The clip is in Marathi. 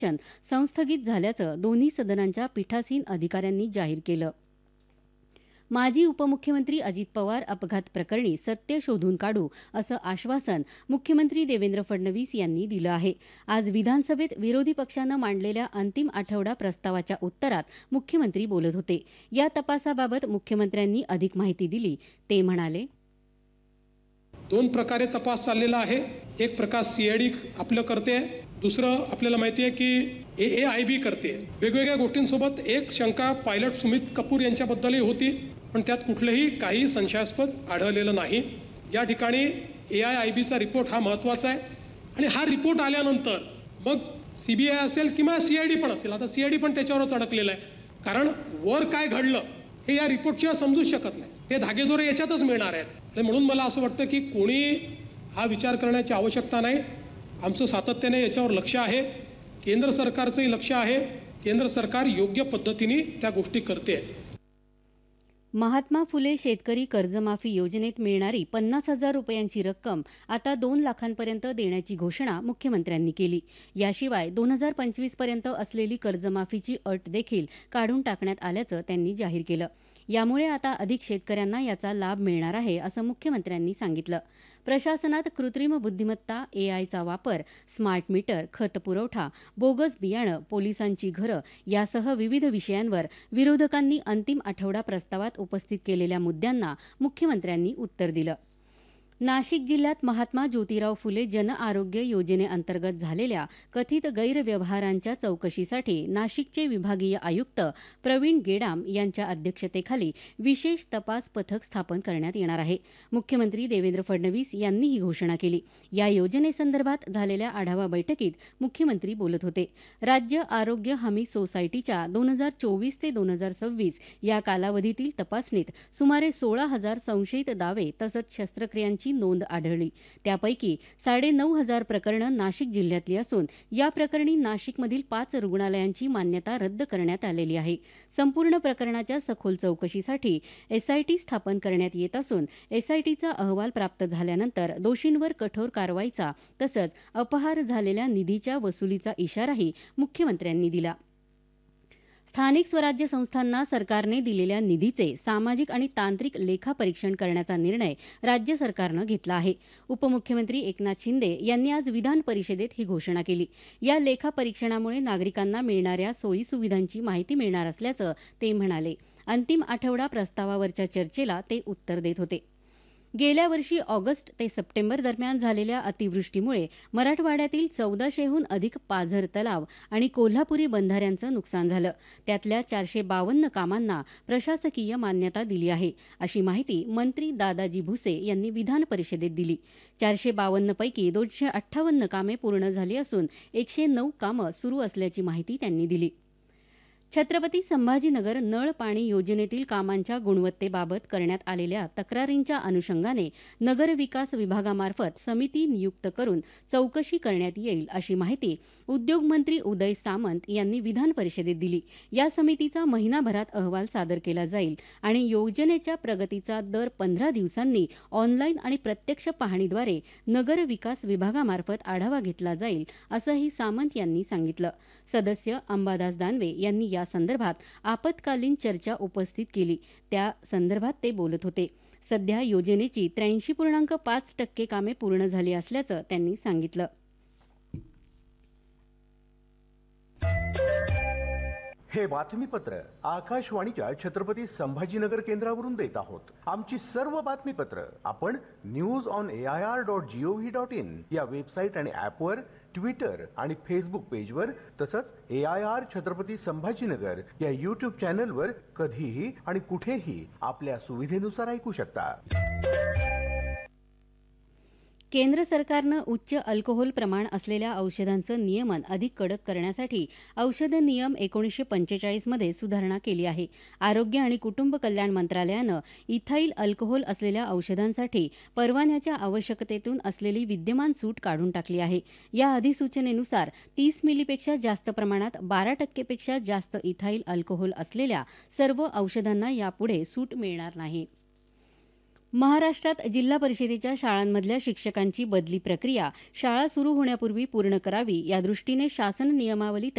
संस्थगित झाल्याचं दोन्ही सदनांच्या पीठासीन अधिकाऱ्यांनी जाहीर केलं. माजी उपमुख्यमंत्री अजित पवार अपघात प्रकरणी सत्य शोधून काढू असं आश्वासन मुख्यमंत्री देवेंद्र फडणवीस यांनी दिलं आहे. आज विधानसभेत विरोधी पक्षानं मांडलेल्या अंतिम आठवडा प्रस्तावाच्या उत्तरात मुख्यमंत्री बोलत होते. या तपासाबाबत मुख्यमंत्र्यांनी अधिक माहिती दिली. ते म्हणाले, दोन प्रकारे तपास चाललेला आहे. एक प्रकार सीआयडी आपलं करते, दुसरं आपल्याला माहिती आहे की AAIB करते. वेगवेगळ्या गोष्टींसोबत एक शंका पायलट सुमित कपूर यांच्याबद्दलही होती, पण त्यात कुठलंही काही संशयास्पद आढळलेलं नाही. या ठिकाणी AIIBचा रिपोर्ट हा महत्त्वाचा आहे आणि हा रिपोर्ट आल्यानंतर मग CBI असेल किंवा CID पण असेल. आता CID पण त्याच्यावरच अडकलेलं आहे, कारण वर काय घडलं हे या रिपोर्टशिवाय समजूच शकत नाही. ते धागेदोरे याच्यातच मिळणार आहेत. म्हणून मला असं वाटतं की कोणी हा विचार करण्याची आवश्यकता नाही. आमचं सातत्याने याच्यावर लक्ष आहे, केंद्र सरकारचंही लक्ष आहे. केंद्र सरकार योग्य पद्धतीने त्या गोष्टी करते आहे. महात्मा फुले शेतकरी कर्जमाफी योजनेत मिळणारी 50,000 रुपयांची रक्कम आता 2 लाखांपर्यंत देण्याची घोषणा मुख्यमंत्र्यांनी केली. याशिवाय 2025 पर्यंत असलेली कर्जमाफीची अट देखील काढून टाकण्यात आल्याचं त्यांनी जाहीर केलं. यामुळे आता अधिक शेतकऱ्यांना याचा लाभ मिळणार आहे असं मुख्यमंत्र्यांनी सांगितलं. प्रशासनात कृत्रिम बुद्धिमत्ता AIचा वापर, स्मार्ट मीटर, खत पुरवठा, बोगस बियाणं, पोलिसांची घरं यासह विविध विषयांवर विरोधकांनी अंतिम आठवडा प्रस्तावात उपस्थित केलेल्या मुद्द्यांना मुख्यमंत्र्यांनी उत्तर दिलं. नाशिक जिल्ह्यात महात्मा ज्योतिराव फुले जनआरोग्य योजनेअंतर्गत झालेल्या कथित गैरव्यवहारांच्या चौकशीसाठी नाशिकचे विभागीय आयुक्त प्रवीण गेडाम यांच्या अध्यक्षतेखाली विशेष तपास पथक स्थापन करण्यात येणार आहे. मुख्यमंत्री देवेंद्र फडणवीस यांनी ही घोषणा केली. या योजनेसंदर्भात झालेल्या आढावा बैठकीत मुख्यमंत्री बोलत होते. राज्य आरोग्य हमी सोसायटीच्या 2024 ते 2026 या कालावधीतील तपासणीत सुमारे 16,000 संशयित दावे तसंच शस्त्रक्रियांची नोंद आढळली. त्यापैकी 9,500 प्रकरणं नाशिक जिल्ह्यातली असून या प्रकरणी नाशिकमधील 5 रुग्णालयांची मान्यता रद्द करण्यात आलेली आहे. संपूर्ण प्रकरणाच्या सखोल चौकशीसाठी SIT स्थापन करण्यात येत असून SITचा अहवाल प्राप्त झाल्यानंतर दोषींवर कठोर कारवाईचा तसंच अपहार झालेल्या निधीच्या वसुलीचा इशाराही मुख्यमंत्र्यांनी दिला. स्थानिक स्वराज्य संस्थांना सरकारने दिलेल्या निधीचे सामाजिक आणि तांत्रिक लेखापरीक्षण करण्याचा निर्णय राज्य सरकारनं घेतला आहे. उपमुख्यमंत्री एकनाथ शिंदे यांनी आज विधान परिषदेत ही घोषणा केली. या लेखापरीक्षणामुळे नागरिकांना मिळणाऱ्या सोयीसुविधांची माहिती मिळणार असल्याचं ते म्हणाले. अंतिम आठवडा प्रस्तावावरच्या चर्चेला ते उत्तर देत होते. गेल्या वर्षी ऑगस्ट ते सप्टेंबर दरम्यान झालेल्या अतिवृष्टीमुळे मराठवाड्यातील 1400हून अधिक पाझर तलाव आणि कोल्हापुरी बंधाऱ्यांचं नुकसान झालं. त्यातल्या 452 कामांना प्रशासकीय मान्यता दिली आहे, अशी माहिती मंत्री दादाजी भुसे यांनी विधान परिषदेत दिली. 452 पैकी 258 कामे पूर्ण झाली असून 109 कामं सुरू असल्याची माहिती त्यांनी दिली. छत्रपती संभाजीनगर नळ पाणी योजनेतील कामांच्या गुणवत्तेबाबत करण्यात आलेल्या तक्रारींच्या अनुषंगाने नगरविकास विभागामार्फत समिती नियुक्त करून चौकशी करण्यात येईल, अशी माहिती उद्योगमंत्री उदय सामंत यांनी विधान परिषदेत दिली. या समितीचा महिनाभरात अहवाल सादर केला जाईल आणि योजनेच्या प्रगतीचा दर 15 दिवसांनी ऑनलाईन आणि प्रत्यक्ष पाहणीद्वारे नगरविकास विभागामार्फत आढावा घेतला जाईल, असंही सामंत यांनी सांगितलं. सदस्य अंबादास दानवे यांनी या संदर्भात आपत्कालीन चर्चा उपस्थित केली. त्या संदर्भात ते बोलत होते. सध्या योजनेची 83.5% कामे पूर्ण झाली असल्याचं त्यांनी सांगितलं. हे बातमीपत्र आकाशवाणीच्या छत्रपती संभाजीनगर केंद्रावरून देत आहोत. आमची सर्व बातमीपत्र आपण news.air.gov.in या वेबसाईट आणि ऍपवर, ट्विटर आणि फेसबुक पेजवर तसंच AIR छत्रपती संभाजीनगर या YouTube चॅनलवर कधीही आणि कुठेही आपल्या सुविधेनुसार ऐकू शकता. केंद्र सरकारनं उच्च अल्कोहोल प्रमाण असलेल्या औषधांचं नियमन अधिक कडक करण्यासाठी औषध नियम 1945 मध्ये सुधारणा केली आहे. आरोग्य आणि कुटुंब कल्याण मंत्रालयानं इथाईल अल्कोहोल असलेल्या औषधांसाठी परवान्याच्या आवश्यकतेतून असलेली विद्यमान सूट काढून टाकली आहे. या अधिसूचनेनुसार 30 मिलीपेक्षा जास्त प्रमाणात 12% पेक्षा जास्त इथाईल अल्कोहोल असलेल्या सर्व औषधांना यापुढे सूट मिळणार नाही. महाराष्ट्रात जिल्हा परिषदेच्या शाळांमधल्या शिक्षकांची बदली प्रक्रिया शाळा सुरू होण्यापूर्वी पूर्ण करावी यादृष्टीने शासन नियमावली